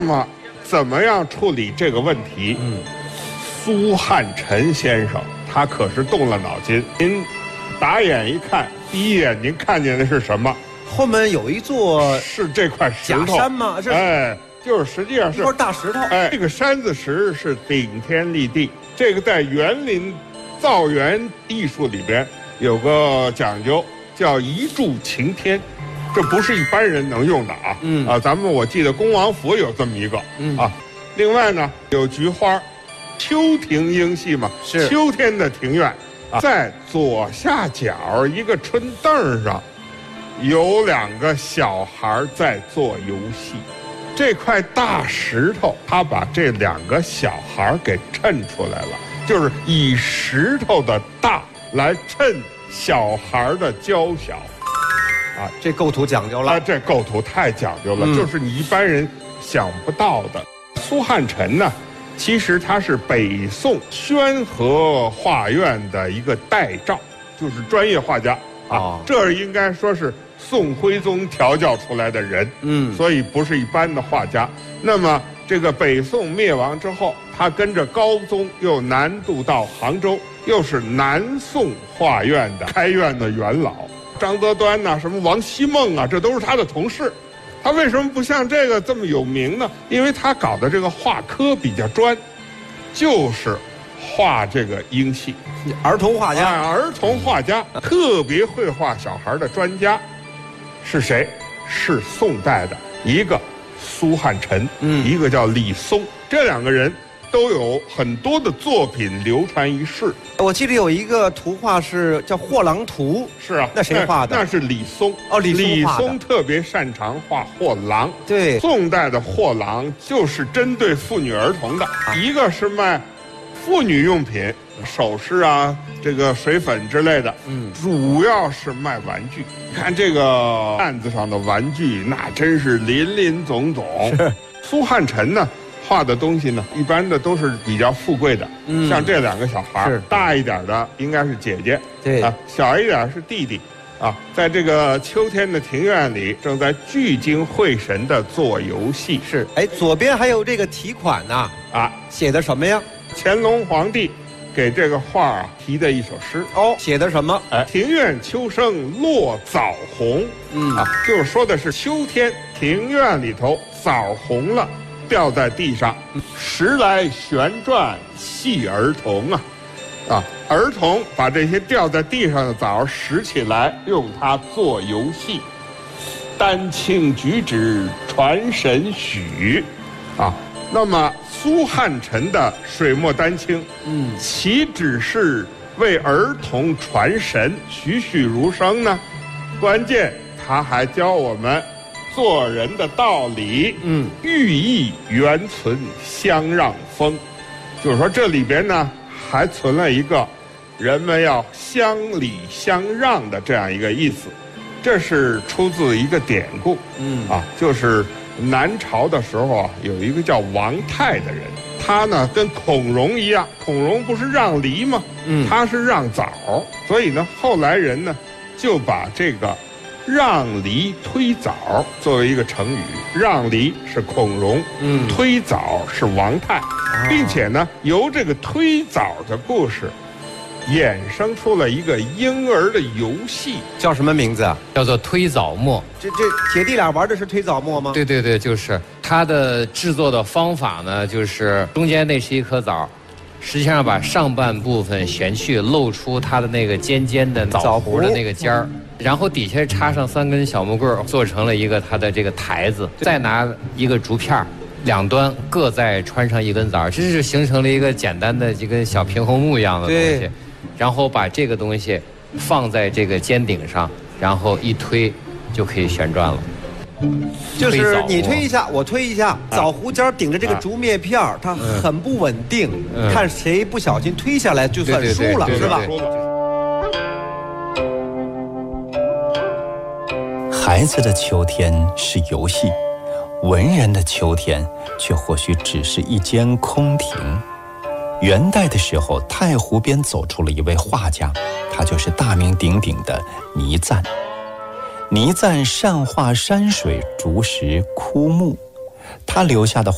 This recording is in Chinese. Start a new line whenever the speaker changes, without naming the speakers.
那么，怎么样处理这个问题？苏汉臣先生他可是动了脑筋。您打眼一看，第一眼您看见的是什么？
后面有一座
是这块石头
假山吗？
哎，就是实际上是
一块大石头。
哎，这个山子石是顶天立地。这个在园林造园艺术里边有个讲究，叫一柱擎天。这不是一般人能用的啊！咱们我记得恭王府有这么一个啊。另外呢，有菊花，秋庭莺戏嘛，
是
秋天的庭院啊。在左下角一个春凳上，有2个小孩在做游戏。这块大石头，他把这2个小孩给衬出来了，就是以石头的大来衬小孩的娇小。
啊，这构图讲究了。
这构图太讲究了，就是你一般人想不到的。苏汉臣呢，其实他是北宋宣和画院的一个代照，就是专业画家啊。这应该说是宋徽宗调教出来的人，所以不是一般的画家。那么这个北宋灭亡之后，他跟着高宗又南渡到杭州，又是南宋画院的开院的元老。张择端呐，什么王希孟啊，这都是他的同事。他为什么不像这个这么有名呢？因为他搞的这个画科比较专，就是画这个英戏。
儿童画家，
儿童画家，特别会画小孩的专家是谁？是宋代的一个苏汉臣，一个叫李松。这2个人都有很多的作品流传于世。
我记得有一个图画是叫《货郎图》，
是啊，
那谁画的？
那是李松。李松特别擅长画货郎。
对，
宋代的货郎就是针对妇女儿童的，一个是卖妇女用品，首饰啊，这个水粉之类的，主要是卖玩具。你看这个案子上的玩具，那真是林林总总。苏汉臣呢，画的东西呢，一般的都是比较富贵的，像这2个小孩，大一点的应该是姐姐，
对啊，
小一点是弟弟，啊，在这个秋天的庭院里，正在聚精会神的做游戏。
是，哎，左边还有这个题款呢，写的什么呀？
乾隆皇帝给这个画题的一首诗。
写的什么？
庭院秋生落枣红。就是说的是秋天庭院里头枣红了，掉在地上，时来旋转戏儿童啊，儿童把这些掉在地上的枣拾起来，用它做游戏。丹青举止传神许，那么苏汉臣的水墨丹青，岂只是为儿童传神、栩栩如生呢？关键他还教我们做人的道理，寓意原存相让风，就是说这里边呢还存了一个人们要相礼相让的这样一个意思。这是出自一个典故，就是南朝的时候有一个叫王泰的人，他呢跟孔融一样，孔融不是让梨吗？他是让枣，所以呢后来人呢就把这个让梨推枣作为一个成语。让梨是孔融，推枣是王泰，并且呢由这个推枣的故事衍生出了一个婴儿的游戏，
叫什么名字啊？
叫做推枣磨。
这姐弟俩玩的是推枣磨吗？
对对对，就是它的制作的方法呢，就是中间那是一颗枣，实际上把上半部分旋去，露出它的那个尖尖的枣核的那个尖儿，然后底下插上3根小木棍，做成了一个它的这个台子，再拿一个竹片2端各再穿上1根枣，这是形成了一个简单的这个小平衡木一样的东西。然后把这个东西放在这个尖顶上，然后一推就可以旋转了。
就是你推一下，我推一下，枣核尖顶着这个竹篾片它很不稳定，看谁不小心推下来就算输了，是吧？
孩子的秋天是游戏，文人的秋天却或许只是一间空庭。元代的时候，太湖边走出了一位画家，他就是大名鼎鼎的倪瓒。倪瓒善画山水、竹石、枯木，他留下的